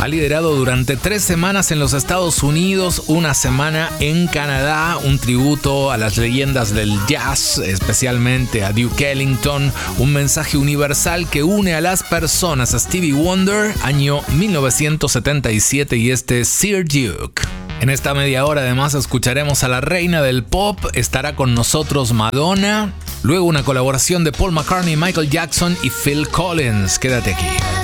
liderado durante 3 semanas en los Estados Unidos, una semana en Canadá, un tributo a las leyendas del jazz, especialmente a Duke Ellington, un mensaje universal que une a las personas. A Stevie Wonder, año 1977, y este Sir Duke. En esta media hora además escucharemos a la reina del pop, estará con nosotros Madonna, luego una colaboración de Paul McCartney, Michael Jackson y Phil Collins. Quédate aquí.